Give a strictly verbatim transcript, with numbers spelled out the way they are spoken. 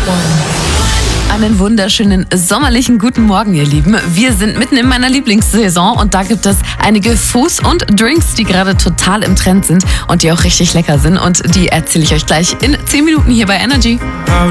Einen wunderschönen sommerlichen guten Morgen, ihr Lieben. Wir sind mitten in meiner Lieblingssaison und da gibt es einige Foods und Drinks, die gerade total im Trend sind und die auch richtig lecker sind. Und die erzähle ich euch gleich in zehn Minuten hier bei Energy.